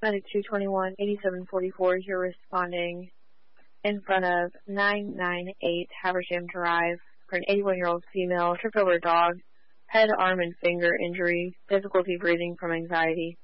9221-8744, you're responding in front of 998 Habersham Drive for an 81-year-old female, tripped over a dog, head, arm, and finger injury, difficulty breathing from anxiety.